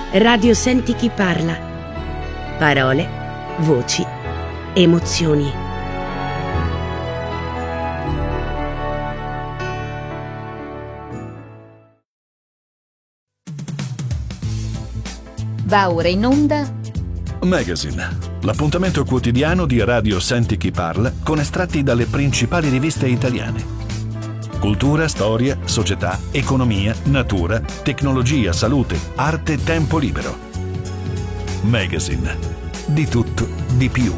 Radio Senti chi parla. Parole, voci, emozioni. Va ora in onda Magazine, l'appuntamento quotidiano di Radio Senti chi parla con estratti dalle principali riviste italiane. Cultura, storia, società, economia, natura, tecnologia, salute, arte, tempo libero. Magazine, di tutto, di più.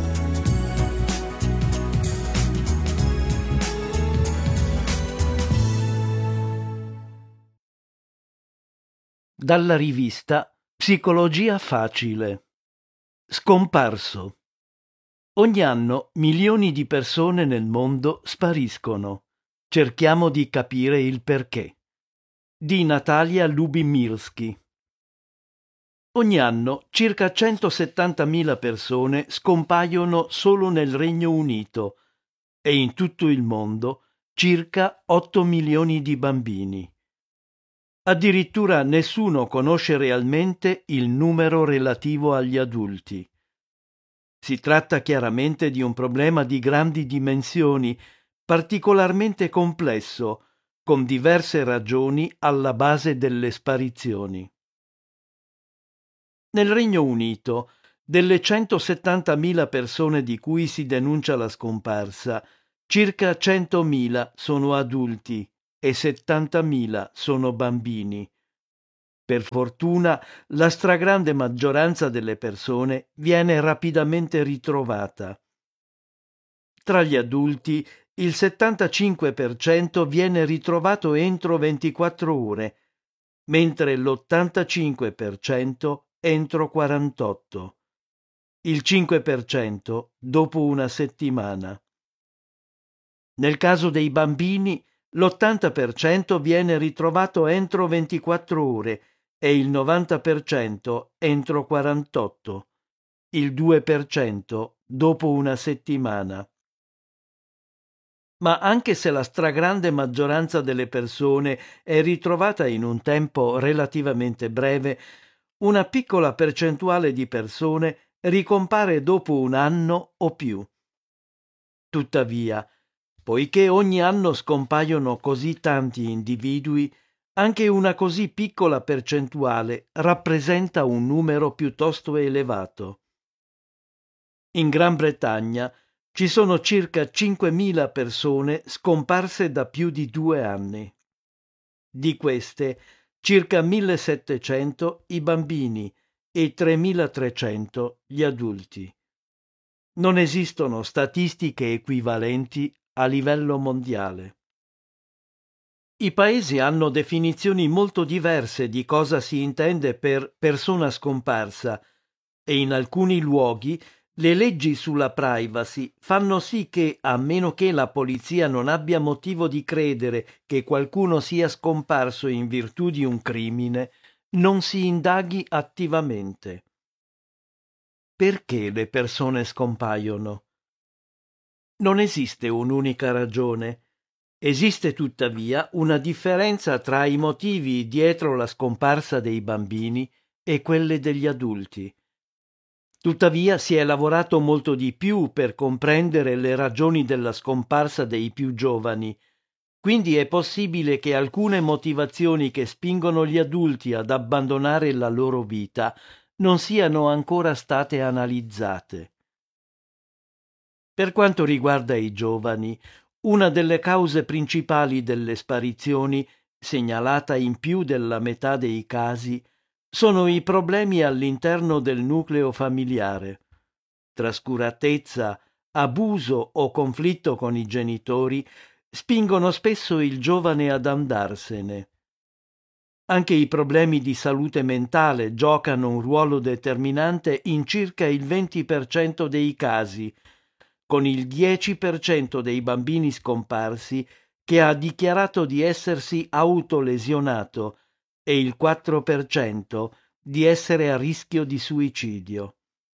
Dalla rivista Psicologia Facile. Scomparso. Ogni anno milioni di persone nel mondo spariscono. Cerchiamo di capire il perché. Di Natalia Lubimirski. Ogni anno circa 170.000 persone scompaiono solo nel Regno Unito e in tutto il mondo circa 8 milioni di bambini. Addirittura nessuno conosce realmente il numero relativo agli adulti. Si tratta chiaramente di un problema di grandi dimensioni, particolarmente complesso, con diverse ragioni alla base delle sparizioni. Nel Regno Unito, delle 170.000 persone di cui si denuncia la scomparsa, circa 100.000 sono adulti e 70.000 sono bambini. Per fortuna, la stragrande maggioranza delle persone viene rapidamente ritrovata. Tra gli adulti, il 75% viene ritrovato entro 24 ore, mentre l'85% entro 48, il 5% dopo una settimana. Nel caso dei bambini, l'80% viene ritrovato entro 24 ore e il 90% entro 48, il 2% dopo una settimana. Ma anche se la stragrande maggioranza delle persone è ritrovata in un tempo relativamente breve, una piccola percentuale di persone ricompare dopo un anno o più. Tuttavia, poiché ogni anno scompaiono così tanti individui, anche una così piccola percentuale rappresenta un numero piuttosto elevato. In Gran Bretagna ci sono circa 5.000 persone scomparse da più di 2 anni. Di queste, circa 1.700 i bambini e 3.300 gli adulti. Non esistono statistiche equivalenti a livello mondiale. I paesi hanno definizioni molto diverse di cosa si intende per persona scomparsa e in alcuni luoghi le leggi sulla privacy fanno sì che, a meno che la polizia non abbia motivo di credere che qualcuno sia scomparso in virtù di un crimine, non si indaghi attivamente. Perché le persone scompaiono? Non esiste un'unica ragione. Esiste tuttavia una differenza tra i motivi dietro la scomparsa dei bambini e quelle degli adulti. Tuttavia si è lavorato molto di più per comprendere le ragioni della scomparsa dei più giovani, quindi è possibile che alcune motivazioni che spingono gli adulti ad abbandonare la loro vita non siano ancora state analizzate. Per quanto riguarda i giovani, una delle cause principali delle sparizioni, segnalata in più della metà dei casi, sono i problemi all'interno del nucleo familiare. Trascuratezza, abuso o conflitto con i genitori spingono spesso il giovane ad andarsene. Anche i problemi di salute mentale giocano un ruolo determinante in circa il 20% dei casi, con il 10% dei bambini scomparsi che ha dichiarato di essersi autolesionato e il 4% di essere a rischio di suicidio.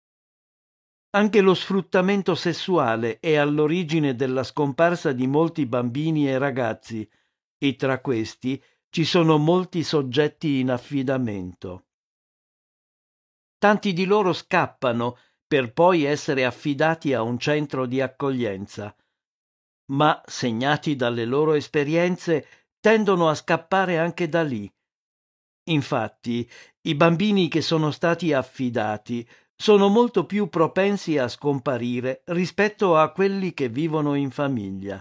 Anche lo sfruttamento sessuale è all'origine della scomparsa di molti bambini e ragazzi, e tra questi ci sono molti soggetti in affidamento. Tanti di loro scappano per poi essere affidati a un centro di accoglienza. Ma, segnati dalle loro esperienze, tendono a scappare anche da lì. Infatti, i bambini che sono stati affidati sono molto più propensi a scomparire rispetto a quelli che vivono in famiglia.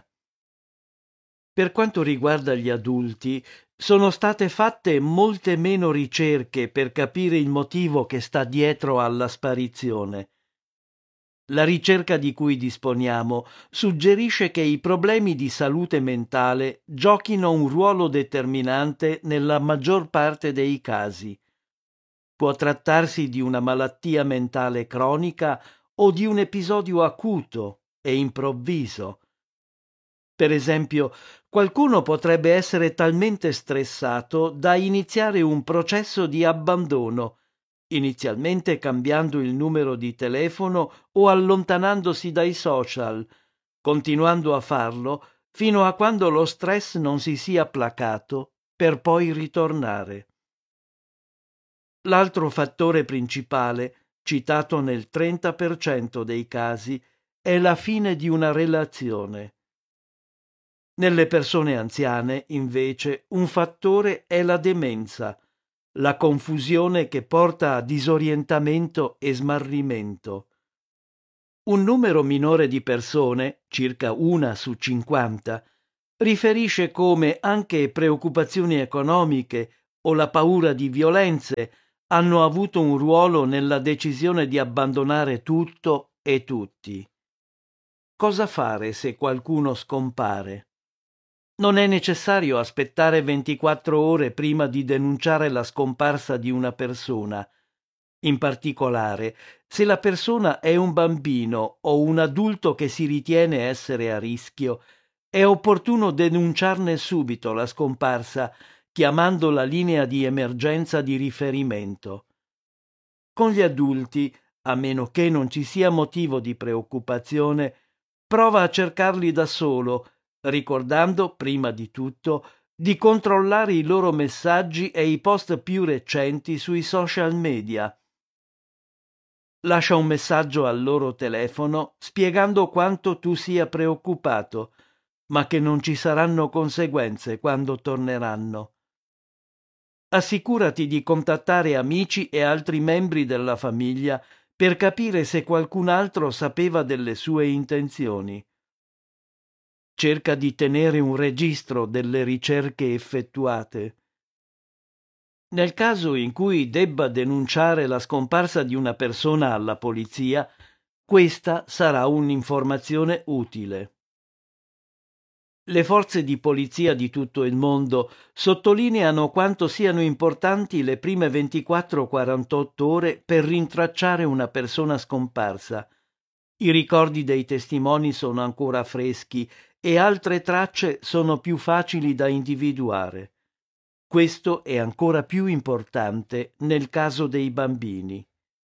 Per quanto riguarda gli adulti, sono state fatte molte meno ricerche per capire il motivo che sta dietro alla sparizione. La ricerca di cui disponiamo suggerisce che i problemi di salute mentale giochino un ruolo determinante nella maggior parte dei casi. Può trattarsi di una malattia mentale cronica o di un episodio acuto e improvviso. Per esempio, qualcuno potrebbe essere talmente stressato da iniziare un processo di abbandono, inizialmente cambiando il numero di telefono o allontanandosi dai social, continuando a farlo fino a quando lo stress non si sia placato, per poi ritornare. L'altro fattore principale, citato nel 30% dei casi, è la fine di una relazione. Nelle persone anziane, invece, un fattore è la demenza, la confusione che porta a disorientamento e smarrimento. Un numero minore di persone, circa 1 su 50, riferisce come anche preoccupazioni economiche o la paura di violenze hanno avuto un ruolo nella decisione di abbandonare tutto e tutti. Cosa fare se qualcuno scompare? Non è necessario aspettare 24 ore prima di denunciare la scomparsa di una persona. In particolare, se la persona è un bambino o un adulto che si ritiene essere a rischio, è opportuno denunciarne subito la scomparsa, chiamando la linea di emergenza di riferimento. Con gli adulti, a meno che non ci sia motivo di preoccupazione, prova a cercarli da solo, ricordando, prima di tutto, di controllare i loro messaggi e i post più recenti sui social media. Lascia un messaggio al loro telefono spiegando quanto tu sia preoccupato, ma che non ci saranno conseguenze quando torneranno. Assicurati di contattare amici e altri membri della famiglia per capire se qualcun altro sapeva delle sue intenzioni. Cerca di tenere un registro delle ricerche effettuate. Nel caso in cui debba denunciare la scomparsa di una persona alla polizia, questa sarà un'informazione utile. Le forze di polizia di tutto il mondo sottolineano quanto siano importanti le prime 24-48 ore per rintracciare una persona scomparsa. I ricordi dei testimoni sono ancora freschi e altre tracce sono più facili da individuare. Questo è ancora più importante nel caso dei bambini.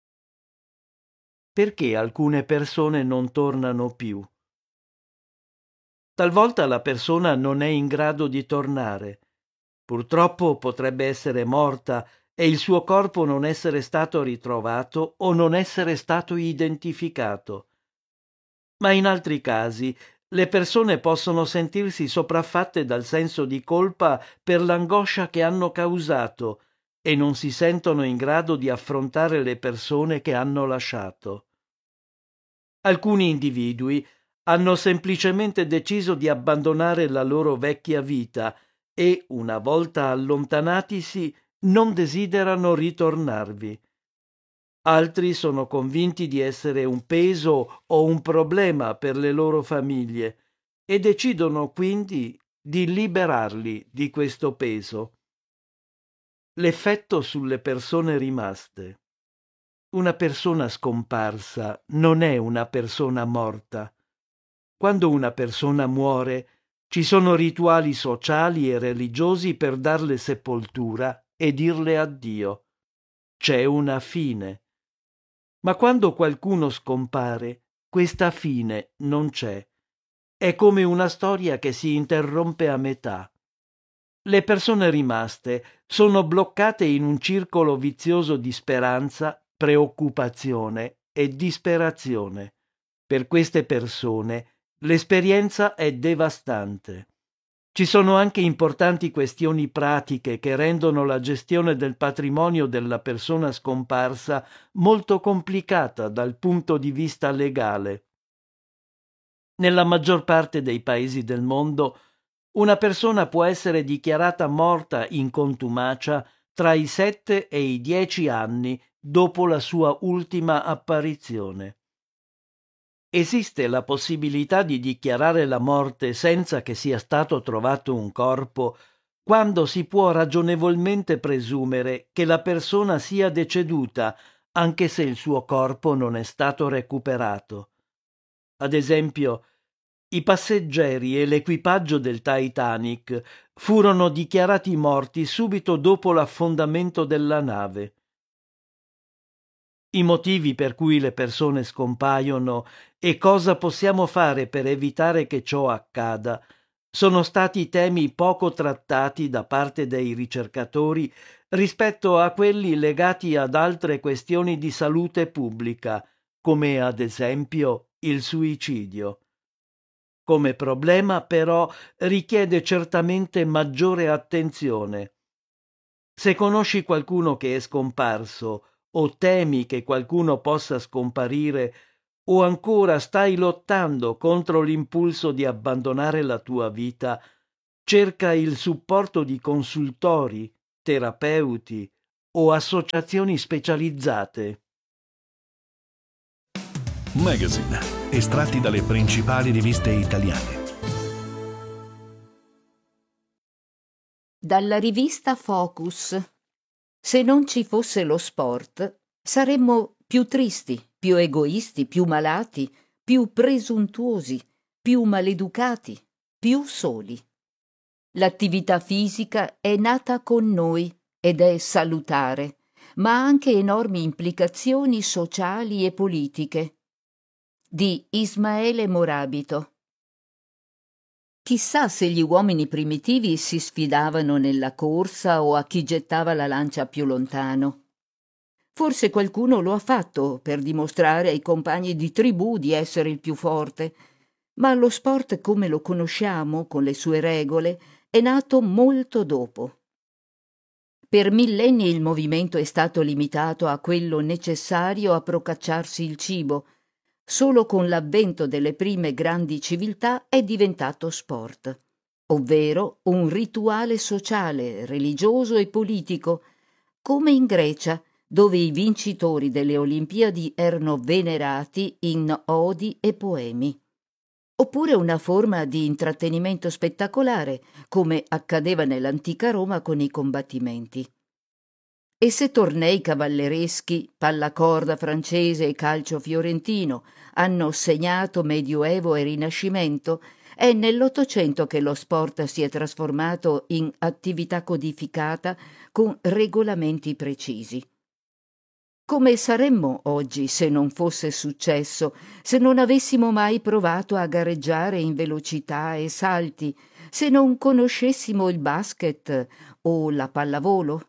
Perché alcune persone non tornano più? Talvolta la persona non è in grado di tornare. Purtroppo potrebbe essere morta e il suo corpo non essere stato ritrovato o non essere stato identificato. Ma in altri casi le persone possono sentirsi sopraffatte dal senso di colpa per l'angoscia che hanno causato e non si sentono in grado di affrontare le persone che hanno lasciato. Alcuni individui hanno semplicemente deciso di abbandonare la loro vecchia vita e, una volta allontanatisi, non desiderano ritornarvi. Altri sono convinti di essere un peso o un problema per le loro famiglie e decidono quindi di liberarli di questo peso. L'effetto sulle persone rimaste. Una persona scomparsa non è una persona morta. Quando una persona muore, ci sono rituali sociali e religiosi per darle sepoltura e dirle addio. C'è una fine. Ma quando qualcuno scompare, questa fine non c'è. È come una storia che si interrompe a metà. Le persone rimaste sono bloccate in un circolo vizioso di speranza preoccupazione e disperazione. Per queste persone l'esperienza è devastante. Ci sono anche importanti questioni pratiche che rendono la gestione del patrimonio della persona scomparsa molto complicata dal punto di vista legale. Nella maggior parte dei paesi del mondo, una persona può essere dichiarata morta in contumacia tra i 7 e i 10 anni dopo la sua ultima apparizione. Esiste la possibilità di dichiarare la morte senza che sia stato trovato un corpo quando si può ragionevolmente presumere che la persona sia deceduta anche se il suo corpo non è stato recuperato. Ad esempio, i passeggeri e l'equipaggio del Titanic furono dichiarati morti subito dopo l'affondamento della nave. I motivi per cui le persone scompaiono e cosa possiamo fare per evitare che ciò accada sono stati temi poco trattati da parte dei ricercatori rispetto a quelli legati ad altre questioni di salute pubblica, come ad esempio il suicidio. Come problema, però, richiede certamente maggiore attenzione. Se conosci qualcuno che è scomparso, o temi che qualcuno possa scomparire, o ancora stai lottando contro l'impulso di abbandonare la tua vita, cerca il supporto di consultori, terapeuti o associazioni specializzate. Magazine, estratti dalle principali riviste italiane. Dalla rivista Focus. Se non ci fosse lo sport, saremmo più tristi, più egoisti, più malati, più presuntuosi, più maleducati, più soli. L'attività fisica è nata con noi ed è salutare, ma ha anche enormi implicazioni sociali e politiche. Di Ismaele Morabito. Chissà se gli uomini primitivi si sfidavano nella corsa o a chi gettava la lancia più lontano. Forse qualcuno lo ha fatto per dimostrare ai compagni di tribù di essere il più forte, ma lo sport come lo conosciamo, con le sue regole, è nato molto dopo. Per millenni il movimento è stato limitato a quello necessario a procacciarsi il cibo. Solo con l'avvento delle prime grandi civiltà è diventato sport, ovvero un rituale sociale, religioso e politico, come in Grecia, dove i vincitori delle Olimpiadi erano venerati in odi e poemi. Oppure una forma di intrattenimento spettacolare, come accadeva nell'antica Roma con i combattimenti. E se tornei cavallereschi, pallacorda francese e calcio fiorentino hanno segnato Medioevo e Rinascimento, è nell'Ottocento che lo sport si è trasformato in attività codificata con regolamenti precisi. Come saremmo oggi se non fosse successo, se non avessimo mai provato a gareggiare in velocità e salti, se non conoscessimo il basket o la pallavolo?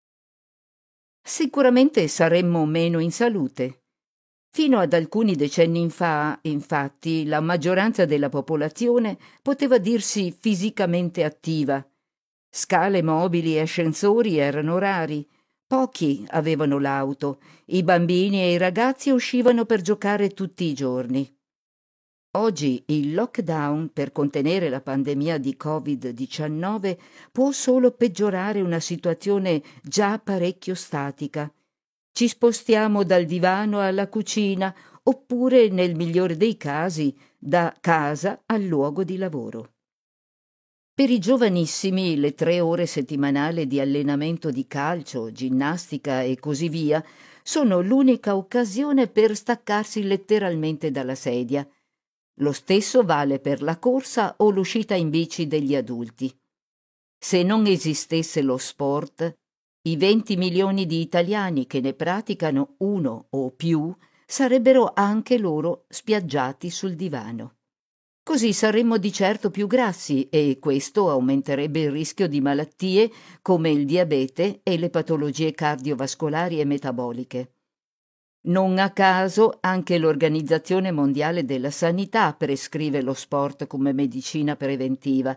Sicuramente saremmo meno in salute. Fino ad alcuni decenni fa, infatti, la maggioranza della popolazione poteva dirsi fisicamente attiva. Scale mobili e ascensori erano rari, pochi avevano l'auto, i bambini e i ragazzi uscivano per giocare tutti i giorni. Oggi il lockdown per contenere la pandemia di Covid-19 può solo peggiorare una situazione già parecchio statica. Ci spostiamo dal divano alla cucina oppure, nel migliore dei casi, da casa al luogo di lavoro. Per i giovanissimi le 3 ore settimanali di allenamento di calcio, ginnastica e così via sono l'unica occasione per staccarsi letteralmente dalla sedia. Lo stesso vale per la corsa o l'uscita in bici degli adulti. Se non esistesse lo sport, i 20 milioni di italiani che ne praticano uno o più sarebbero anche loro spiaggiati sul divano. Così saremmo di certo più grassi e questo aumenterebbe il rischio di malattie come il diabete e le patologie cardiovascolari e metaboliche. Non a caso anche l'Organizzazione Mondiale della Sanità prescrive lo sport come medicina preventiva.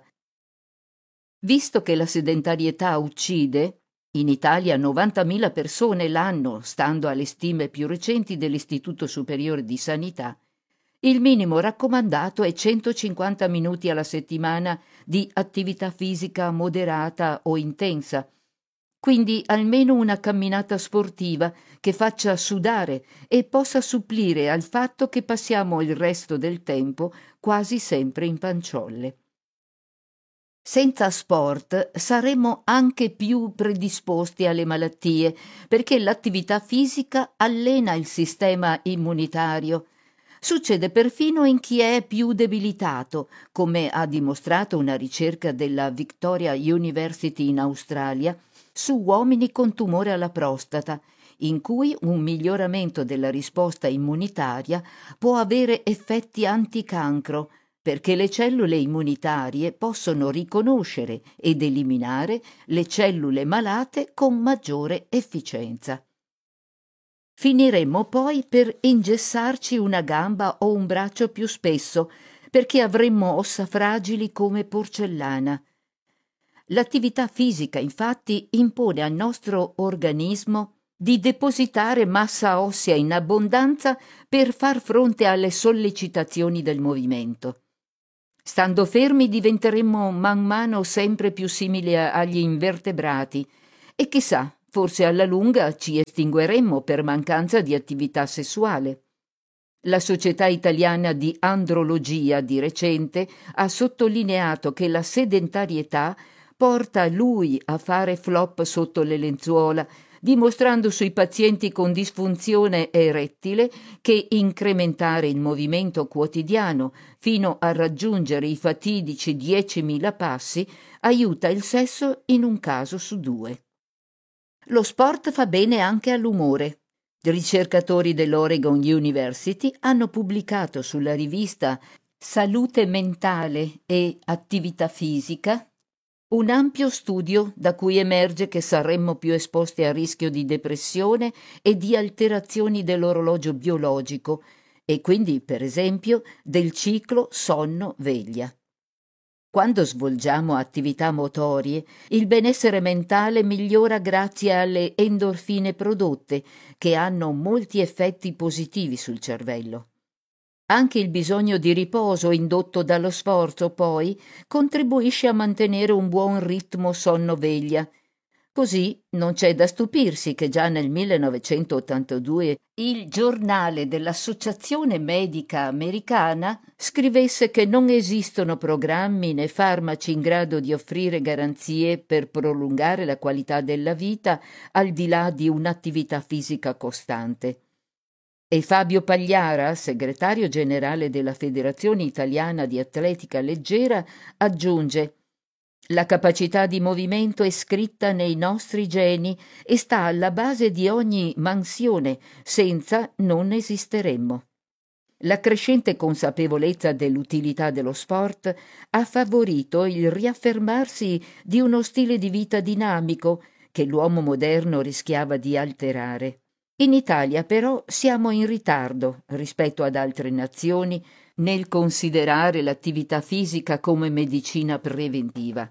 Visto che la sedentarietà uccide, in Italia 90.000 persone l'anno, stando alle stime più recenti dell'Istituto Superiore di Sanità, il minimo raccomandato è 150 minuti alla settimana di attività fisica moderata o intensa, quindi almeno una camminata sportiva che faccia sudare e possa supplire al fatto che passiamo il resto del tempo quasi sempre in panciolle. Senza sport saremmo anche più predisposti alle malattie, perché l'attività fisica allena il sistema immunitario. Succede perfino in chi è più debilitato, come ha dimostrato una ricerca della Victoria University in Australia su uomini con tumore alla prostata, in cui un miglioramento della risposta immunitaria può avere effetti anticancro, perché le cellule immunitarie possono riconoscere ed eliminare le cellule malate con maggiore efficienza. Finiremmo poi per ingessarci una gamba o un braccio più spesso, perché avremmo ossa fragili come porcellana. L'attività fisica, infatti, impone al nostro organismo di depositare massa ossea in abbondanza per far fronte alle sollecitazioni del movimento. Stando fermi diventeremmo man mano sempre più simili agli invertebrati e chissà, forse alla lunga ci estingueremmo per mancanza di attività sessuale. La Società Italiana di Andrologia di recente ha sottolineato che la sedentarietà porta lui a fare flop sotto le lenzuola, dimostrando sui pazienti con disfunzione erettile che incrementare il movimento quotidiano fino a raggiungere i fatidici 10.000 passi aiuta il sesso in un caso su 2. Lo sport fa bene anche all'umore. Ricercatori dell'Oregon University hanno pubblicato sulla rivista Salute mentale e attività fisica un ampio studio da cui emerge che saremmo più esposti a rischio di depressione e di alterazioni dell'orologio biologico e quindi, per esempio, del ciclo sonno-veglia. Quando svolgiamo attività motorie, il benessere mentale migliora grazie alle endorfine prodotte, che hanno molti effetti positivi sul cervello. Anche il bisogno di riposo indotto dallo sforzo, poi, contribuisce a mantenere un buon ritmo sonno-veglia. Così non c'è da stupirsi che già nel 1982 il giornale dell'Associazione Medica Americana scrivesse che non esistono programmi né farmaci in grado di offrire garanzie per prolungare la qualità della vita al di là di un'attività fisica costante. E Fabio Pagliara, segretario generale della Federazione Italiana di Atletica Leggera, aggiunge: «La capacità di movimento è scritta nei nostri geni e sta alla base di ogni mansione, senza non esisteremmo». La crescente consapevolezza dell'utilità dello sport ha favorito il riaffermarsi di uno stile di vita dinamico che l'uomo moderno rischiava di alterare. In Italia però siamo in ritardo rispetto ad altre nazioni nel considerare l'attività fisica come medicina preventiva.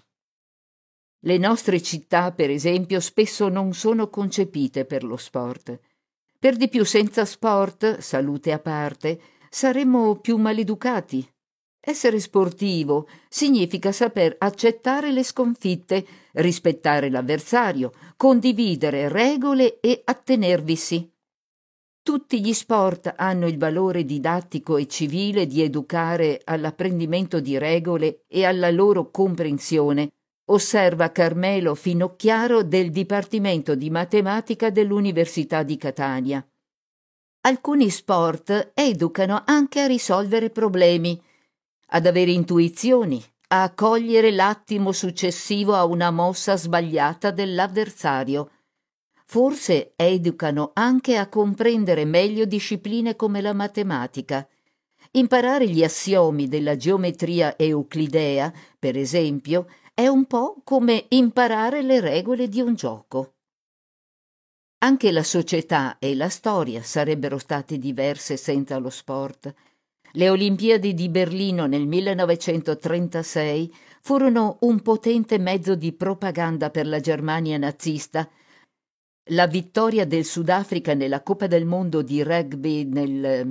Le nostre città, per esempio, spesso non sono concepite per lo sport. Per di più, senza sport, salute a parte, saremmo più maleducati. Essere sportivo significa saper accettare le sconfitte, rispettare l'avversario, condividere regole e attenervisi. Tutti gli sport hanno il valore didattico e civile di educare all'apprendimento di regole e alla loro comprensione, osserva Carmelo Finocchiaro del Dipartimento di Matematica dell'Università di Catania. Alcuni sport educano anche a risolvere problemi, ad avere intuizioni, a cogliere l'attimo successivo a una mossa sbagliata dell'avversario. Forse educano anche a comprendere meglio discipline come la matematica. Imparare gli assiomi della geometria euclidea, per esempio, è un po' come imparare le regole di un gioco. Anche la società e la storia sarebbero state diverse senza lo sport. Le Olimpiadi di Berlino nel 1936 furono un potente mezzo di propaganda per la Germania nazista. La vittoria del Sudafrica nella Coppa del Mondo di rugby nel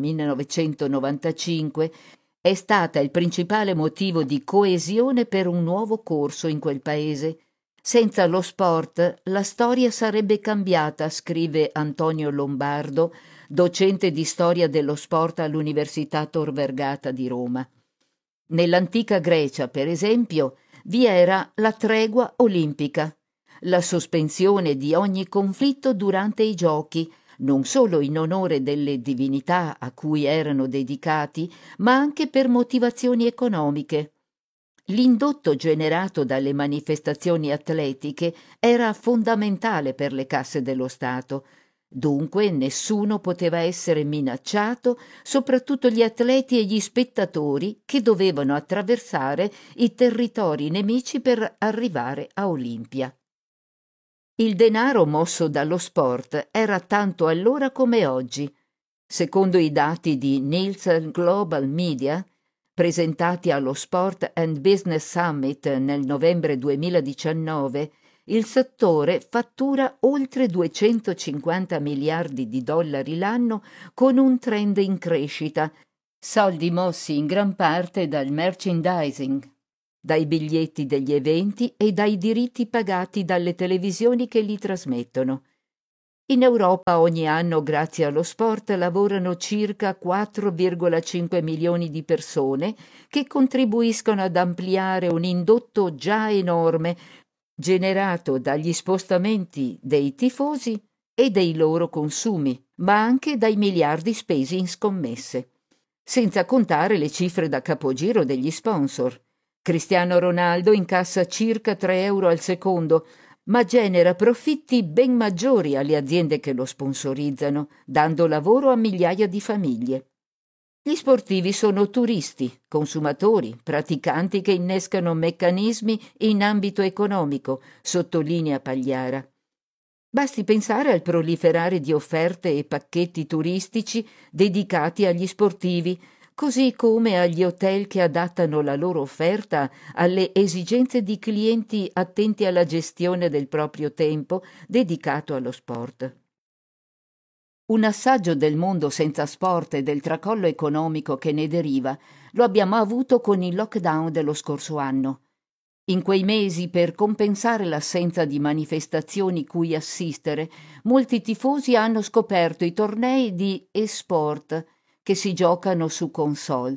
1995 è stata il principale motivo di coesione per un nuovo corso in quel paese. Senza lo sport la storia sarebbe cambiata, scrive Antonio Lombardo, docente di storia dello sport all'Università Tor Vergata di Roma. Nell'antica Grecia, per esempio, vi era la tregua olimpica, la sospensione di ogni conflitto durante i giochi, non solo in onore delle divinità a cui erano dedicati, ma anche per motivazioni economiche. L'indotto generato dalle manifestazioni atletiche era fondamentale per le casse dello Stato. Dunque nessuno poteva essere minacciato, soprattutto gli atleti e gli spettatori che dovevano attraversare i territori nemici per arrivare a Olimpia. Il denaro mosso dallo sport era tanto allora come oggi. Secondo i dati di Nielsen Global Media, presentati allo Sport and Business Summit nel novembre 2019, il settore fattura oltre 250 miliardi di dollari l'anno con un trend in crescita, soldi mossi in gran parte dal merchandising, dai biglietti degli eventi e dai diritti pagati dalle televisioni che li trasmettono. In Europa ogni anno, grazie allo sport, lavorano circa 4,5 milioni di persone che contribuiscono ad ampliare un indotto già enorme generato dagli spostamenti dei tifosi e dei loro consumi, ma anche dai miliardi spesi in scommesse. Senza contare le cifre da capogiro degli sponsor. Cristiano Ronaldo incassa circa 3 euro al secondo, ma genera profitti ben maggiori alle aziende che lo sponsorizzano, dando lavoro a migliaia di famiglie. Gli sportivi sono turisti, consumatori, praticanti che innescano meccanismi in ambito economico, sottolinea Pagliara. Basti pensare al proliferare di offerte e pacchetti turistici dedicati agli sportivi, così come agli hotel che adattano la loro offerta alle esigenze di clienti attenti alla gestione del proprio tempo dedicato allo sport. Un assaggio del mondo senza sport e del tracollo economico che ne deriva lo abbiamo avuto con il lockdown dello scorso anno. In quei mesi, per compensare l'assenza di manifestazioni cui assistere, molti tifosi hanno scoperto i tornei di e-sport che si giocano su console.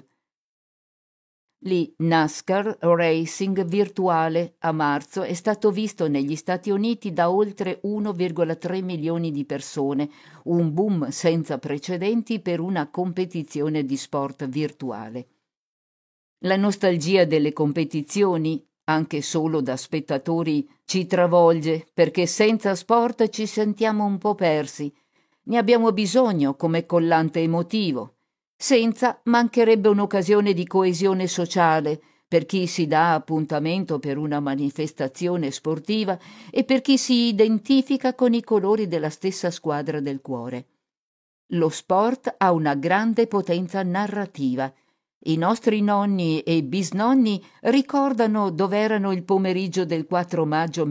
Lì NASCAR Racing virtuale a marzo è stato visto negli Stati Uniti da oltre 1,3 milioni di persone, un boom senza precedenti per una competizione di sport virtuale. La nostalgia delle competizioni, anche solo da spettatori, ci travolge perché senza sport ci sentiamo un po' persi. Ne abbiamo bisogno come collante emotivo. Senza mancherebbe un'occasione di coesione sociale per chi si dà appuntamento per una manifestazione sportiva e per chi si identifica con i colori della stessa squadra del cuore. Lo sport ha una grande potenza narrativa. I nostri nonni e bisnonni ricordano dov'erano il pomeriggio del 4 maggio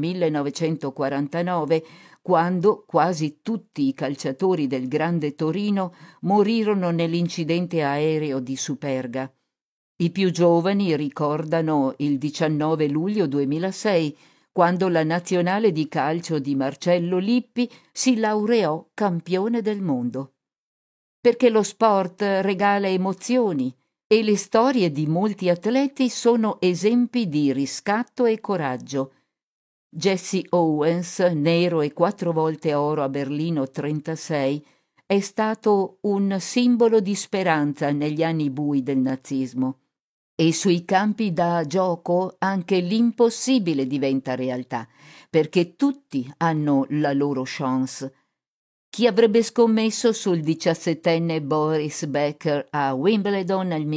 1949, quando quasi tutti i calciatori del Grande Torino morirono nell'incidente aereo di Superga. I più giovani ricordano il 19 luglio 2006, quando la nazionale di calcio di Marcello Lippi si laureò campione del mondo. Perché lo sport regala emozioni e le storie di molti atleti sono esempi di riscatto e coraggio. Jesse Owens, nero e 4 volte oro a Berlino 36, è stato un simbolo di speranza negli anni bui del nazismo. E sui campi da gioco anche l'impossibile diventa realtà, perché tutti hanno la loro chance. Chi avrebbe scommesso sul 17enne Boris Becker a Wimbledon nel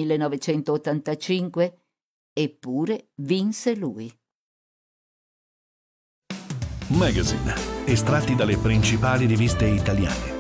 1985? Eppure vinse lui. Magazine, estratti dalle principali riviste italiane.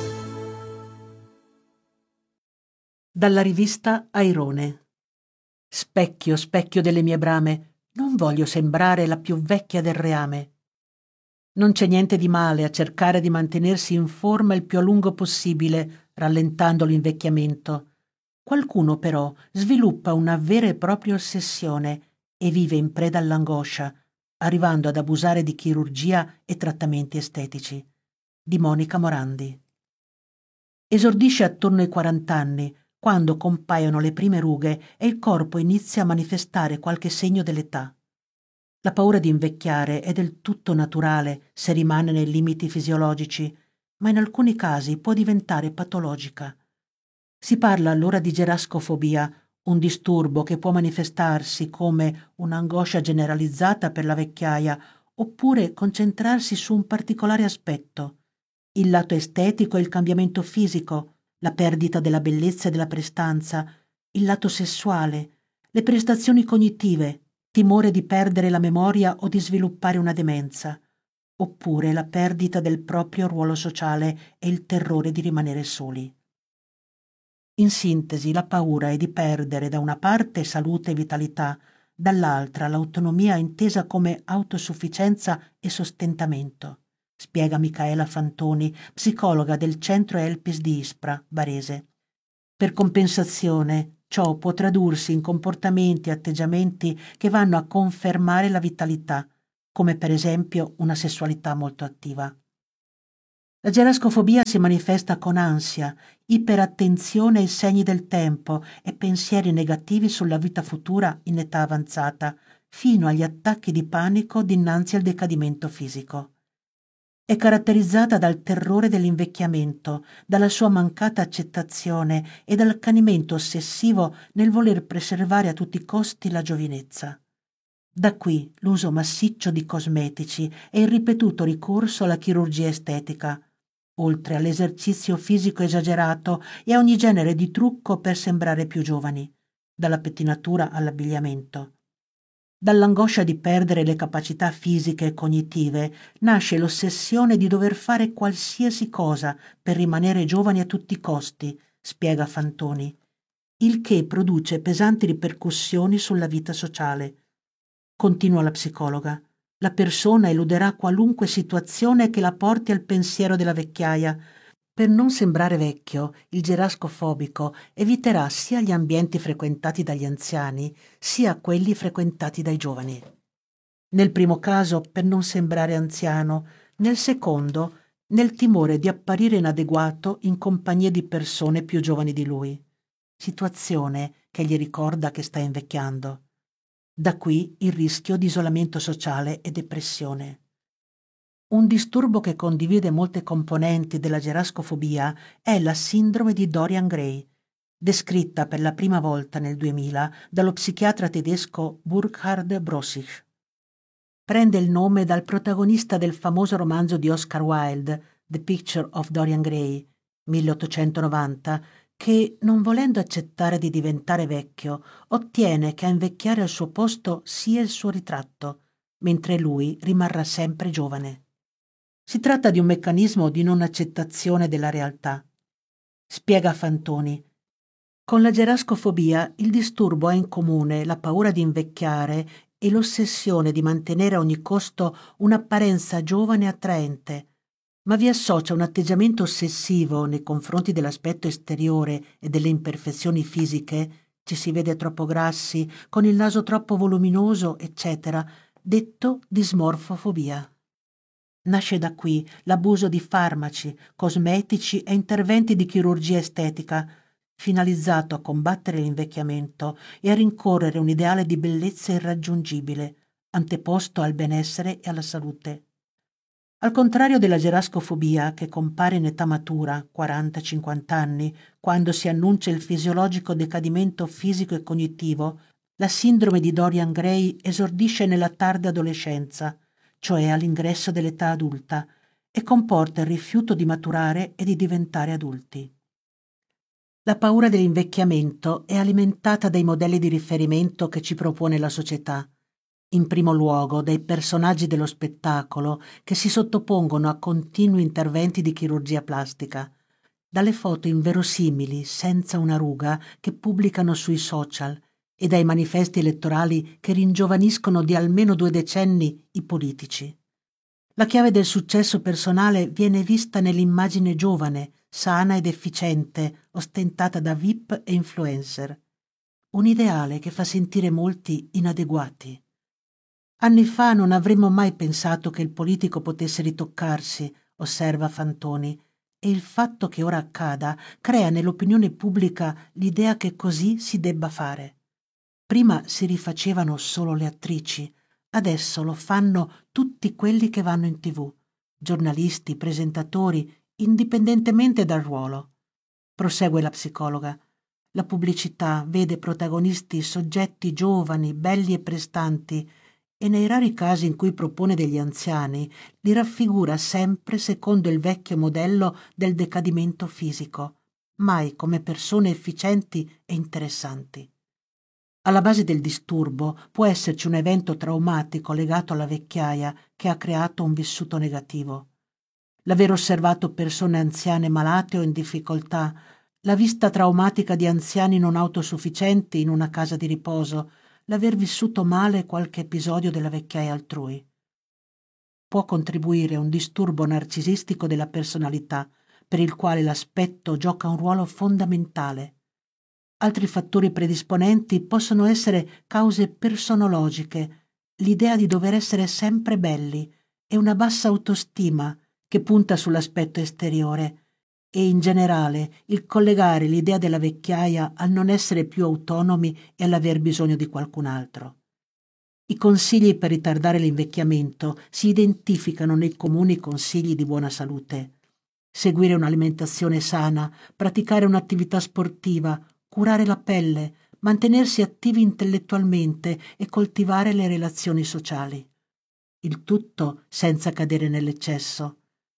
Dalla rivista Airone. Specchio, specchio delle mie brame, non voglio sembrare la più vecchia del reame. Non c'è niente di male a cercare di mantenersi in forma il più a lungo possibile, rallentando l'invecchiamento. Qualcuno però sviluppa una vera e propria ossessione e vive in preda all'angoscia, arrivando ad abusare di chirurgia e trattamenti estetici. Di Monica Morandi. Esordisce attorno ai 40 anni, quando compaiono le prime rughe e il corpo inizia a manifestare qualche segno dell'età. La paura di invecchiare è del tutto naturale se rimane nei limiti fisiologici, ma in alcuni casi può diventare patologica. Si parla allora di gerascofobia, un disturbo che può manifestarsi come un'angoscia generalizzata per la vecchiaia oppure concentrarsi su un particolare aspetto, il lato estetico e il cambiamento fisico, la perdita della bellezza e della prestanza, il lato sessuale, le prestazioni cognitive, timore di perdere la memoria o di sviluppare una demenza, oppure la perdita del proprio ruolo sociale e il terrore di rimanere soli. In sintesi, la paura è di perdere da una parte salute e vitalità, dall'altra l'autonomia intesa come autosufficienza e sostentamento, spiega Micaela Fantoni, psicologa del centro Elpis di Ispra, Varese. Per compensazione, ciò può tradursi in comportamenti e atteggiamenti che vanno a confermare la vitalità, come per esempio una sessualità molto attiva. La gerascofobia si manifesta con ansia, iperattenzione ai segni del tempo e pensieri negativi sulla vita futura in età avanzata, fino agli attacchi di panico dinanzi al decadimento fisico. È caratterizzata dal terrore dell'invecchiamento, dalla sua mancata accettazione e dall'accanimento ossessivo nel voler preservare a tutti i costi la giovinezza. Da qui l'uso massiccio di cosmetici e il ripetuto ricorso alla chirurgia estetica, oltre all'esercizio fisico esagerato e a ogni genere di trucco per sembrare più giovani, dalla pettinatura all'abbigliamento. Dall'angoscia di perdere le capacità fisiche e cognitive nasce l'ossessione di dover fare qualsiasi cosa per rimanere giovani a tutti i costi, spiega Fantoni, il che produce pesanti ripercussioni sulla vita sociale. Continua la psicologa. La persona eluderà qualunque situazione che la porti al pensiero della vecchiaia. Per non sembrare vecchio, il gerascofobico eviterà sia gli ambienti frequentati dagli anziani, sia quelli frequentati dai giovani. Nel primo caso, per non sembrare anziano, nel secondo, nel timore di apparire inadeguato in compagnia di persone più giovani di lui. Situazione che gli ricorda che sta invecchiando. Da qui il rischio di isolamento sociale e depressione. Un disturbo che condivide molte componenti della gerascofobia è la sindrome di Dorian Gray, descritta per la prima volta nel 2000 dallo psichiatra tedesco Burkhard Brossich. Prende il nome dal protagonista del famoso romanzo di Oscar Wilde, The Picture of Dorian Gray, 1890, che, non volendo accettare di diventare vecchio, ottiene che a invecchiare al suo posto sia il suo ritratto, mentre lui rimarrà sempre giovane. Si tratta di un meccanismo di non accettazione della realtà. Spiega Fantoni. Con la gerascofobia il disturbo ha in comune la paura di invecchiare e l'ossessione di mantenere a ogni costo un'apparenza giovane e attraente, ma vi associa un atteggiamento ossessivo nei confronti dell'aspetto esteriore e delle imperfezioni fisiche, ci si vede troppo grassi, con il naso troppo voluminoso, eccetera, detto dismorfofobia. Nasce da qui l'abuso di farmaci, cosmetici e interventi di chirurgia estetica, finalizzato a combattere l'invecchiamento e a rincorrere un ideale di bellezza irraggiungibile, anteposto al benessere e alla salute. Al contrario della gerascofobia, che compare in età matura, 40-50 anni, quando si annuncia il fisiologico decadimento fisico e cognitivo, la sindrome di Dorian Gray esordisce nella tarda adolescenza, cioè all'ingresso dell'età adulta, e comporta il rifiuto di maturare e di diventare adulti. La paura dell'invecchiamento è alimentata dai modelli di riferimento che ci propone la società. in primo luogo dai personaggi dello spettacolo che si sottopongono a continui interventi di chirurgia plastica, dalle foto inverosimili senza una ruga che pubblicano sui social e dai manifesti elettorali che ringiovaniscono di almeno 2 decenni i politici. La chiave del successo personale viene vista nell'immagine giovane, sana ed efficiente, ostentata da VIP e influencer. Un ideale che fa sentire molti inadeguati. Anni fa non avremmo mai pensato che il politico potesse ritoccarsi, osserva Fantoni, e il fatto che ora accada crea nell'opinione pubblica l'idea che così si debba fare. Prima si rifacevano solo le attrici, adesso lo fanno tutti quelli che vanno in TV, giornalisti, presentatori, indipendentemente dal ruolo. Prosegue la psicologa. La pubblicità vede protagonisti soggetti giovani, belli e prestanti, e nei rari casi in cui propone degli anziani li raffigura sempre secondo il vecchio modello del decadimento fisico, mai come persone efficienti e interessanti. Alla base del disturbo può esserci un evento traumatico legato alla vecchiaia che ha creato un vissuto negativo. L'aver osservato persone anziane malate o in difficoltà, la vista traumatica di anziani non autosufficienti in una casa di riposo, l'aver vissuto male qualche episodio della vecchiaia altrui. Può contribuire a un disturbo narcisistico della personalità, per il quale l'aspetto gioca un ruolo fondamentale. Altri fattori predisponenti possono essere cause personologiche, l'idea di dover essere sempre belli e una bassa autostima che punta sull'aspetto esteriore, e in generale il collegare l'idea della vecchiaia al non essere più autonomi e all'aver bisogno di qualcun altro. I consigli per ritardare l'invecchiamento si identificano nei comuni consigli di buona salute. Seguire un'alimentazione sana, praticare un'attività sportiva, curare la pelle, mantenersi attivi intellettualmente e coltivare le relazioni sociali. Il tutto senza cadere nell'eccesso.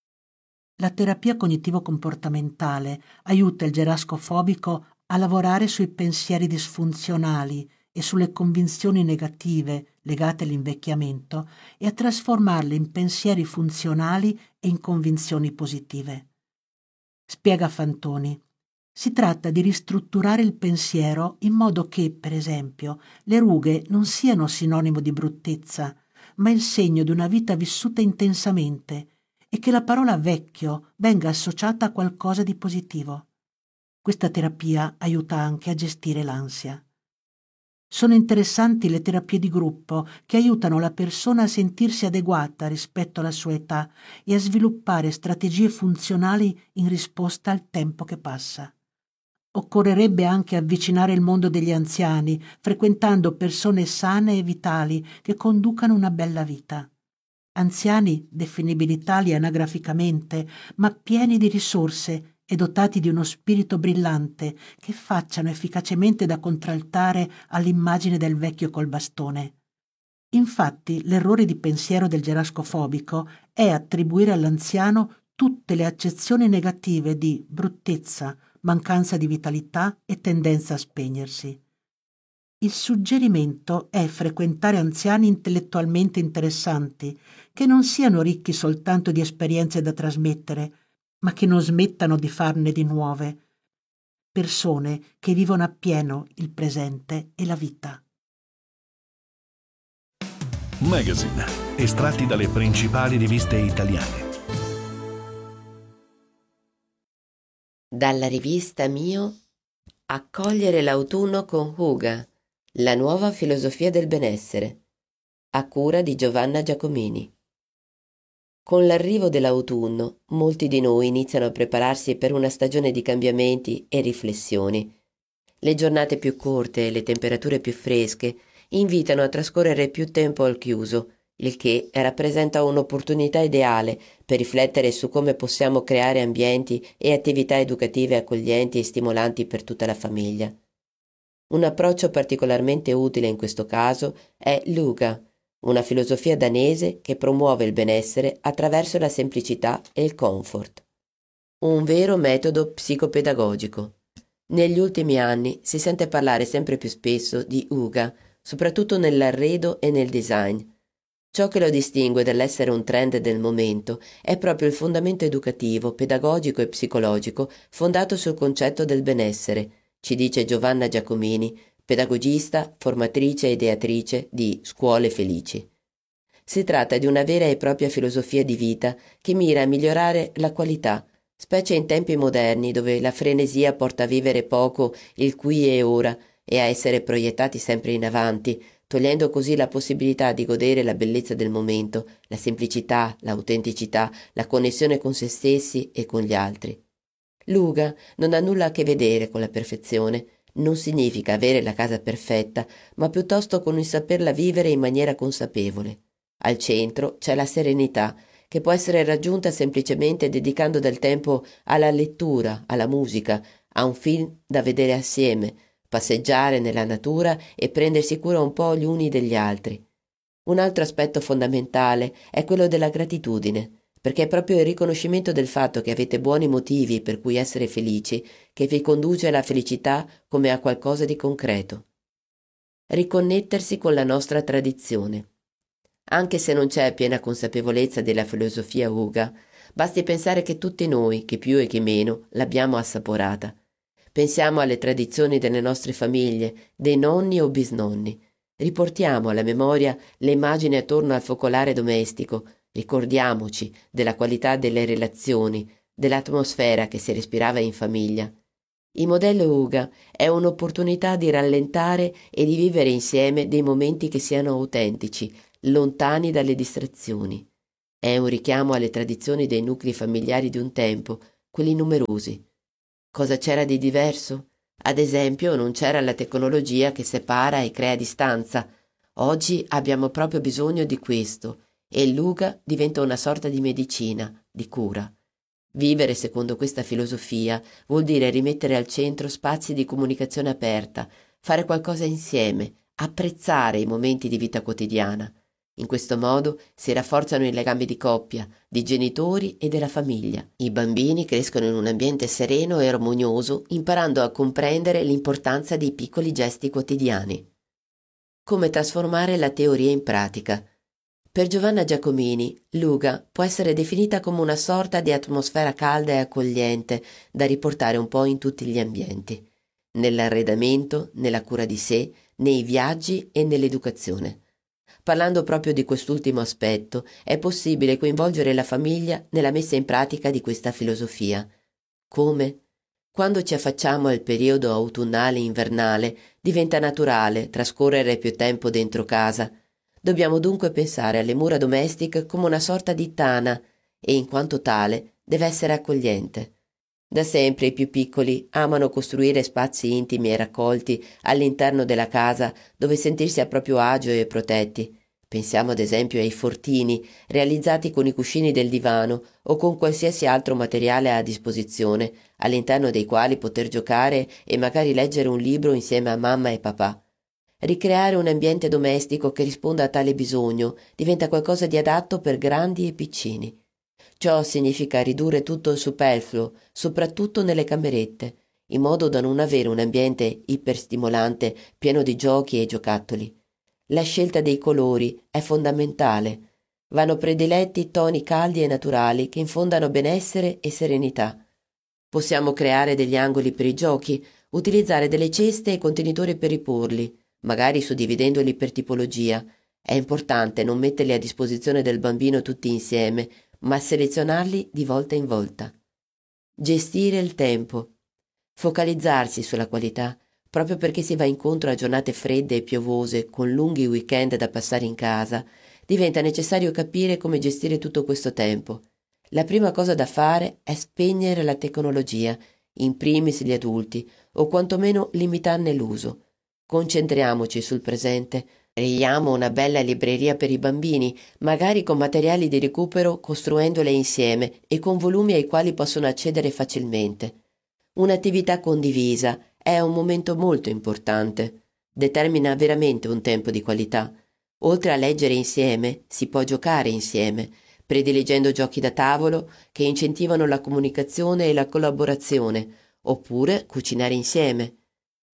La terapia cognitivo-comportamentale aiuta il gerascofobico a lavorare sui pensieri disfunzionali e sulle convinzioni negative legate all'invecchiamento e a trasformarle in pensieri funzionali e in convinzioni positive. Spiega Fantoni. Si tratta di ristrutturare il pensiero in modo che, per esempio, le rughe non siano sinonimo di bruttezza, ma il segno di una vita vissuta intensamente, e che la parola vecchio venga associata a qualcosa di positivo. Questa terapia aiuta anche a gestire l'ansia. Sono interessanti le terapie di gruppo che aiutano la persona a sentirsi adeguata rispetto alla sua età e a sviluppare strategie funzionali in risposta al tempo che passa. Occorrerebbe anche avvicinare il mondo degli anziani, frequentando persone sane e vitali che conducano una bella vita. Anziani definibili tali anagraficamente, ma pieni di risorse e dotati di uno spirito brillante che facciano efficacemente da contraltare all'immagine del vecchio col bastone. Infatti, l'errore di pensiero del gerascofobico è attribuire all'anziano tutte le accezioni negative di bruttezza, mancanza di vitalità e tendenza a spegnersi. Il suggerimento è frequentare anziani intellettualmente interessanti, che non siano ricchi soltanto di esperienze da trasmettere, ma che non smettano di farne di nuove. Persone che vivono appieno il presente e la vita. Magazine, estratti dalle principali riviste italiane. Dalla rivista Mio, Accogliere l'autunno con Huga, la nuova filosofia del benessere, a cura di Giovanna Giacomini. Con l'arrivo dell'autunno, molti di noi iniziano a prepararsi per una stagione di cambiamenti e riflessioni. Le giornate più corte e le temperature più fresche invitano a trascorrere più tempo al chiuso, il che rappresenta un'opportunità ideale per riflettere su come possiamo creare ambienti e attività educative accoglienti e stimolanti per tutta la famiglia. Un approccio particolarmente utile in questo caso è l'Uga, una filosofia danese che promuove il benessere attraverso la semplicità e il comfort. Un vero metodo psicopedagogico. Negli ultimi anni si sente parlare sempre più spesso di Uga, soprattutto nell'arredo e nel design. Ciò che lo distingue dall'essere un trend del momento è proprio il fondamento educativo, pedagogico e psicologico fondato sul concetto del benessere, ci dice Giovanna Giacomini, pedagogista, formatrice e ideatrice di Scuole Felici. Si tratta di una vera e propria filosofia di vita che mira a migliorare la qualità, specie in tempi moderni dove la frenesia porta a vivere poco il qui e ora e a essere proiettati sempre in avanti, togliendo così la possibilità di godere la bellezza del momento, la semplicità, l'autenticità, la connessione con se stessi e con gli altri. L'uga non ha nulla a che vedere con la perfezione, non significa avere la casa perfetta, ma piuttosto con il saperla vivere in maniera consapevole. Al centro c'è la serenità, che può essere raggiunta semplicemente dedicando del tempo alla lettura, alla musica, a un film da vedere assieme, passeggiare nella natura e prendersi cura un po' gli uni degli altri. Un altro aspetto fondamentale è quello della gratitudine, perché è proprio il riconoscimento del fatto che avete buoni motivi per cui essere felici che vi conduce alla felicità come a qualcosa di concreto. Riconnettersi con la nostra tradizione. Anche se non c'è piena consapevolezza della filosofia Uga, basti pensare che tutti noi, chi più e chi meno, l'abbiamo assaporata. Pensiamo alle tradizioni delle nostre famiglie, dei nonni o bisnonni. Riportiamo alla memoria le immagini attorno al focolare domestico, ricordiamoci della qualità delle relazioni, dell'atmosfera che si respirava in famiglia. Il modello Uga è un'opportunità di rallentare e di vivere insieme dei momenti che siano autentici, lontani dalle distrazioni. È un richiamo alle tradizioni dei nuclei familiari di un tempo, quelli numerosi. Cosa c'era di diverso? Ad esempio, non c'era la tecnologia che separa e crea distanza. Oggi abbiamo proprio bisogno di questo e l'Uga diventa una sorta di medicina, di cura. Vivere secondo questa filosofia vuol dire rimettere al centro spazi di comunicazione aperta, fare qualcosa insieme, apprezzare i momenti di vita quotidiana. In questo modo si rafforzano i legami di coppia, di genitori e della famiglia. I bambini crescono in un ambiente sereno e armonioso, imparando a comprendere l'importanza dei piccoli gesti quotidiani. Come trasformare la teoria in pratica? Per Giovanna Giacomini, l'Uga può essere definita come una sorta di atmosfera calda e accogliente da riportare un po' in tutti gli ambienti, nell'arredamento, nella cura di sé, nei viaggi e nell'educazione. Parlando proprio di quest'ultimo aspetto, è possibile coinvolgere la famiglia nella messa in pratica di questa filosofia. Come? Quando ci affacciamo al periodo autunnale-invernale, diventa naturale trascorrere più tempo dentro casa. Dobbiamo dunque pensare alle mura domestiche come una sorta di tana e, in quanto tale, deve essere accogliente. Da sempre i più piccoli amano costruire spazi intimi e raccolti all'interno della casa dove sentirsi a proprio agio e protetti. Pensiamo ad esempio ai fortini, realizzati con i cuscini del divano o con qualsiasi altro materiale a disposizione, all'interno dei quali poter giocare e magari leggere un libro insieme a mamma e papà. Ricreare un ambiente domestico che risponda a tale bisogno diventa qualcosa di adatto per grandi e piccini. Ciò significa ridurre tutto il superfluo, soprattutto nelle camerette, in modo da non avere un ambiente iperstimolante pieno di giochi e giocattoli. La scelta dei colori è fondamentale. Vanno prediletti toni caldi e naturali che infondano benessere e serenità. Possiamo creare degli angoli per i giochi, utilizzare delle ceste e contenitori per riporli, magari suddividendoli per tipologia. È importante non metterli a disposizione del bambino tutti insieme, ma selezionarli di volta in volta. Gestire il tempo. Focalizzarsi sulla qualità, proprio perché si va incontro a giornate fredde e piovose, con lunghi weekend da passare in casa, diventa necessario capire come gestire tutto questo tempo. La prima cosa da fare è spegnere la tecnologia, in primis gli adulti, o quantomeno limitarne l'uso. Concentriamoci sul presente. Creiamo una bella libreria per i bambini, magari con materiali di recupero, costruendole insieme e con volumi ai quali possono accedere facilmente. Un'attività condivisa è un momento molto importante. Determina veramente un tempo di qualità. Oltre a leggere insieme, si può giocare insieme, prediligendo giochi da tavolo che incentivano la comunicazione e la collaborazione, oppure cucinare insieme.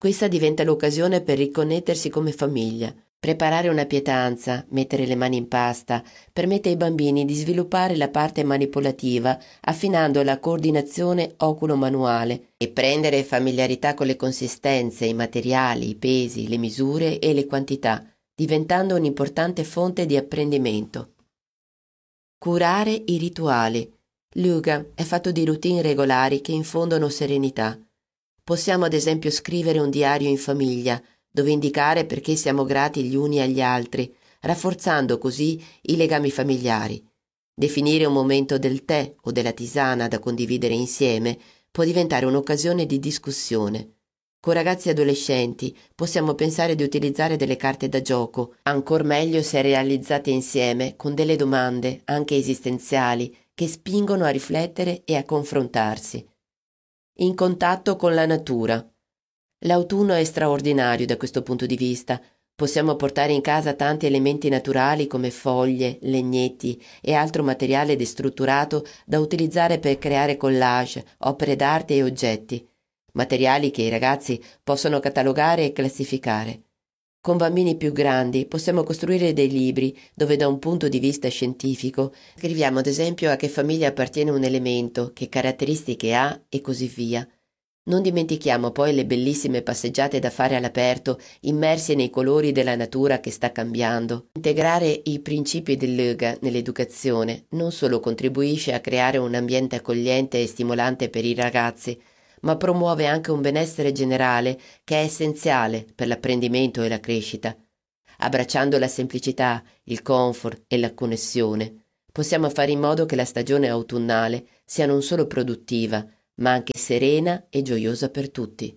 Questa diventa l'occasione per riconnettersi come famiglia. Preparare una pietanza, mettere le mani in pasta, permette ai bambini di sviluppare la parte manipolativa, affinando la coordinazione oculo-manuale e prendere familiarità con le consistenze, i materiali, i pesi, le misure e le quantità, diventando un'importante fonte di apprendimento. Curare i rituali. L'Uga è fatto di routine regolari che infondono serenità. Possiamo ad esempio scrivere un diario in famiglia, dove indicare perché siamo grati gli uni agli altri, rafforzando così i legami familiari. Definire un momento del tè o della tisana da condividere insieme può diventare un'occasione di discussione. Con ragazzi adolescenti possiamo pensare di utilizzare delle carte da gioco, ancor meglio se realizzate insieme con delle domande, anche esistenziali, che spingono a riflettere e a confrontarsi. In contatto con la natura. L'autunno è straordinario da questo punto di vista. Possiamo portare in casa tanti elementi naturali come foglie, legnetti e altro materiale destrutturato da utilizzare per creare collage, opere d'arte e oggetti. Materiali che i ragazzi possono catalogare e classificare. Con bambini più grandi possiamo costruire dei libri dove da un punto di vista scientifico scriviamo ad esempio a che famiglia appartiene un elemento, che caratteristiche ha e così via. Non dimentichiamo poi le bellissime passeggiate da fare all'aperto, immersi nei colori della natura che sta cambiando. Integrare i principi dell'Uga nell'educazione non solo contribuisce a creare un ambiente accogliente e stimolante per i ragazzi, ma promuove anche un benessere generale che è essenziale per l'apprendimento e la crescita. Abbracciando la semplicità, il comfort e la connessione, possiamo fare in modo che la stagione autunnale sia non solo produttiva, ma anche serena e gioiosa per tutti.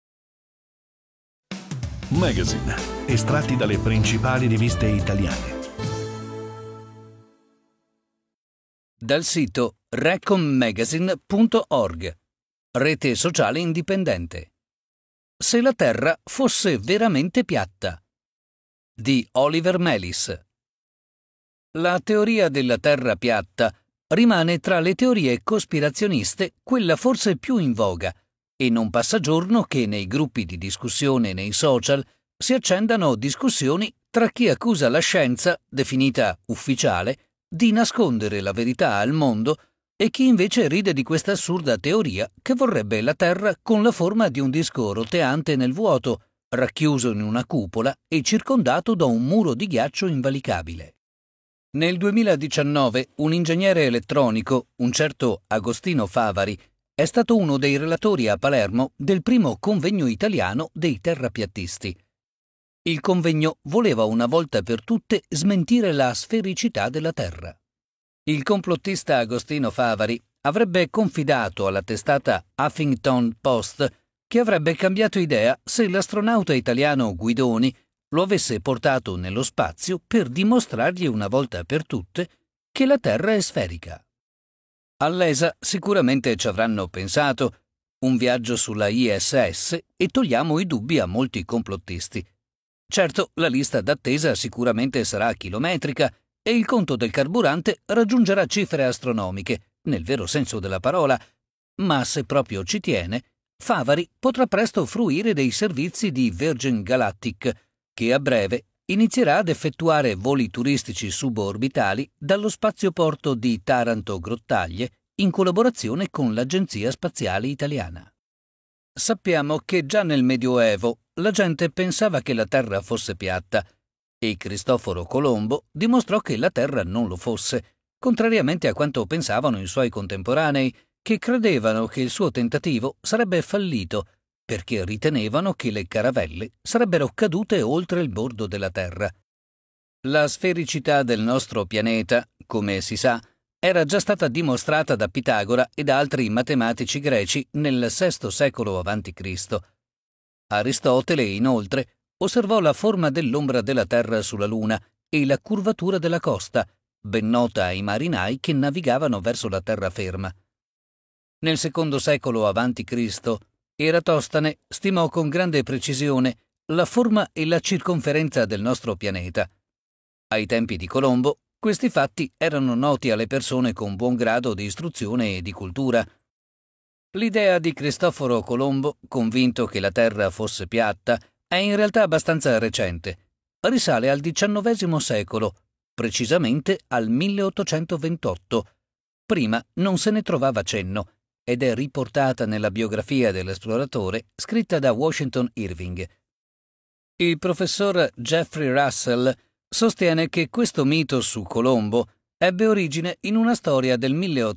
Magazine, estratti dalle principali riviste italiane. Dal sito recommagazine.org, rete sociale indipendente. Se la Terra fosse veramente piatta, di Oliver Melis. La teoria della Terra piatta rimane tra le teorie cospirazioniste quella forse più in voga, e non passa giorno che nei gruppi di discussione nei social si accendano discussioni tra chi accusa la scienza, definita ufficiale, di nascondere la verità al mondo e chi invece ride di questa assurda teoria che vorrebbe la Terra con la forma di un disco roteante nel vuoto, racchiuso in una cupola e circondato da un muro di ghiaccio invalicabile. Nel 2019 un ingegnere elettronico, un certo Agostino Favari, è stato uno dei relatori a Palermo del primo convegno italiano dei terrapiattisti. Il convegno voleva una volta per tutte smentire la sfericità della Terra. Il complottista Agostino Favari avrebbe confidato alla testata Huffington Post che avrebbe cambiato idea se l'astronauta italiano Guidoni lo avesse portato nello spazio per dimostrargli una volta per tutte che la Terra è sferica. All'ESA sicuramente ci avranno pensato, un viaggio sulla ISS e togliamo i dubbi a molti complottisti. Certo, la lista d'attesa sicuramente sarà chilometrica e il conto del carburante raggiungerà cifre astronomiche, nel vero senso della parola, ma se proprio ci tiene, Favari potrà presto fruire dei servizi di Virgin Galactic, che a breve inizierà ad effettuare voli turistici suborbitali dallo spazioporto di Taranto-Grottaglie in collaborazione con l'Agenzia Spaziale Italiana. Sappiamo che già nel Medioevo la gente pensava che la Terra fosse piatta e Cristoforo Colombo dimostrò che la Terra non lo fosse, contrariamente a quanto pensavano i suoi contemporanei, che credevano che il suo tentativo sarebbe fallito perché ritenevano che le caravelle sarebbero cadute oltre il bordo della Terra. La sfericità del nostro pianeta, come si sa, era già stata dimostrata da Pitagora e da altri matematici greci nel VI secolo a.C. Aristotele, inoltre, osservò la forma dell'ombra della Terra sulla Luna e la curvatura della costa, ben nota ai marinai che navigavano verso la terraferma. Nel II secolo a.C., Eratostane stimò con grande precisione la forma e la circonferenza del nostro pianeta. Ai tempi di Colombo, questi fatti erano noti alle persone con buon grado di istruzione e di cultura. L'idea di Cristoforo Colombo, convinto che la Terra fosse piatta, è in realtà abbastanza recente. Risale al XIX secolo, precisamente al 1828. Prima non se ne trovava cenno ed è riportata nella biografia dell'esploratore scritta da Washington Irving. Il professor Jeffrey Russell sostiene che questo mito su Colombo ebbe origine in una storia del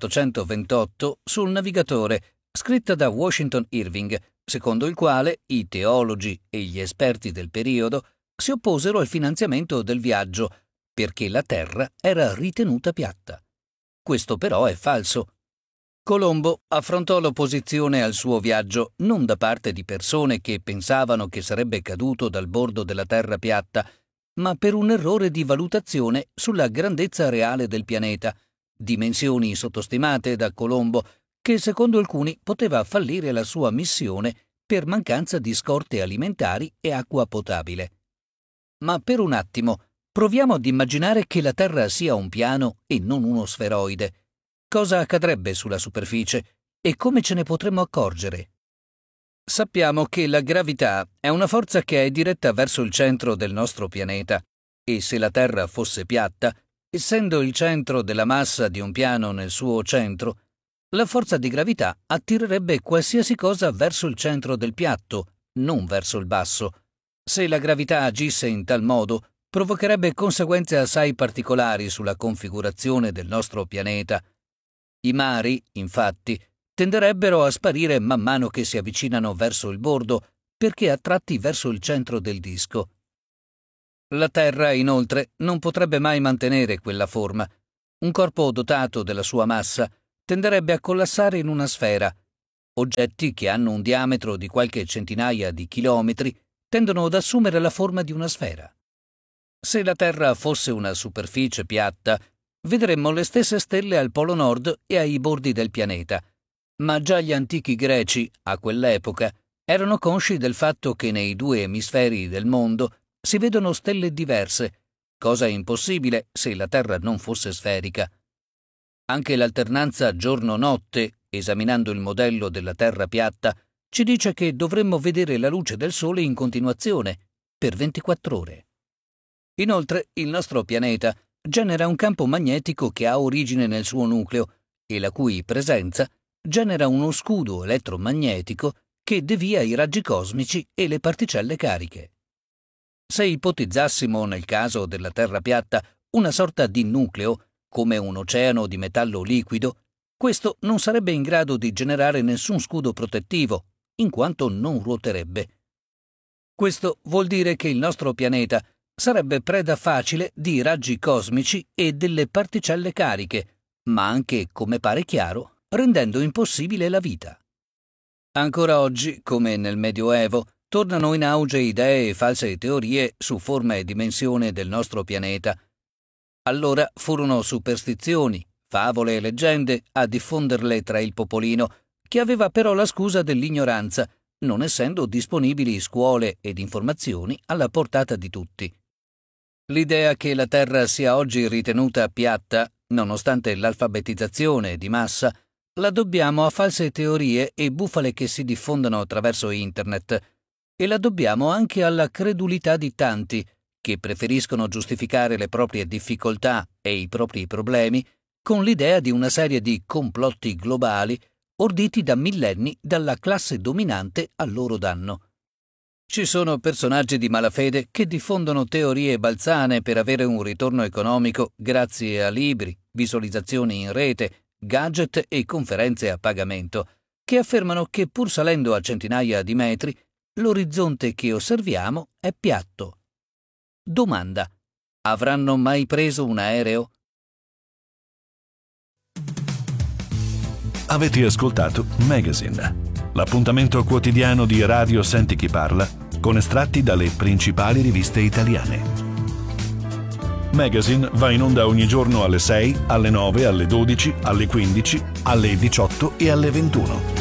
1828 sul navigatore, scritta da Washington Irving, secondo il quale i teologi e gli esperti del periodo si opposero al finanziamento del viaggio perché la Terra era ritenuta piatta. Questo però è falso. Colombo affrontò l'opposizione al suo viaggio non da parte di persone che pensavano che sarebbe caduto dal bordo della Terra piatta, ma per un errore di valutazione sulla grandezza reale del pianeta, dimensioni sottostimate da Colombo, che secondo alcuni poteva fallire la sua missione per mancanza di scorte alimentari e acqua potabile. Ma per un attimo proviamo ad immaginare che la Terra sia un piano e non uno sferoide. Cosa accadrebbe sulla superficie e come ce ne potremmo accorgere? Sappiamo che la gravità è una forza che è diretta verso il centro del nostro pianeta e se la Terra fosse piatta, essendo il centro della massa di un piano nel suo centro, la forza di gravità attirerebbe qualsiasi cosa verso il centro del piatto, non verso il basso. Se la gravità agisse in tal modo, provocherebbe conseguenze assai particolari sulla configurazione del nostro pianeta. I mari, infatti, tenderebbero a sparire man mano che si avvicinano verso il bordo, perché attratti verso il centro del disco. La Terra, inoltre, non potrebbe mai mantenere quella forma. Un corpo dotato della sua massa tenderebbe a collassare in una sfera. Oggetti che hanno un diametro di qualche centinaia di chilometri tendono ad assumere la forma di una sfera. Se la Terra fosse una superficie piatta, vedremmo le stesse stelle al polo nord e ai bordi del pianeta. Ma già gli antichi greci, a quell'epoca, erano consci del fatto che nei due emisferi del mondo si vedono stelle diverse, cosa impossibile se la Terra non fosse sferica. Anche l'alternanza giorno-notte, esaminando il modello della Terra piatta, ci dice che dovremmo vedere la luce del Sole in continuazione, per 24 ore. Inoltre, il nostro pianeta genera un campo magnetico che ha origine nel suo nucleo e la cui presenza genera uno scudo elettromagnetico che devia i raggi cosmici e le particelle cariche. Se ipotizzassimo nel caso della Terra piatta una sorta di nucleo, come un oceano di metallo liquido, questo non sarebbe in grado di generare nessun scudo protettivo, in quanto non ruoterebbe. Questo vuol dire che il nostro pianeta sarebbe preda facile di raggi cosmici e delle particelle cariche, ma anche, come pare chiaro, rendendo impossibile la vita. Ancora oggi, come nel Medioevo, tornano in auge idee e false teorie su forma e dimensione del nostro pianeta. Allora furono superstizioni, favole e leggende a diffonderle tra il popolino, che aveva però la scusa dell'ignoranza, non essendo disponibili scuole ed informazioni alla portata di tutti. L'idea che la Terra sia oggi ritenuta piatta, nonostante l'alfabetizzazione di massa, la dobbiamo a false teorie e bufale che si diffondono attraverso Internet, e la dobbiamo anche alla credulità di tanti che preferiscono giustificare le proprie difficoltà e i propri problemi con l'idea di una serie di complotti globali orditi da millenni dalla classe dominante a loro danno. Ci sono personaggi di malafede che diffondono teorie balzane per avere un ritorno economico grazie a libri, visualizzazioni in rete, gadget e conferenze a pagamento, che affermano che pur salendo a centinaia di metri, l'orizzonte che osserviamo è piatto. Domanda: avranno mai preso un aereo? Avete ascoltato Magazine, l'appuntamento quotidiano di Radio Senti Chi Parla con estratti dalle principali riviste italiane. Magazine va in onda ogni giorno alle 6, alle 9, alle 12, alle 15, alle 18 e alle 21.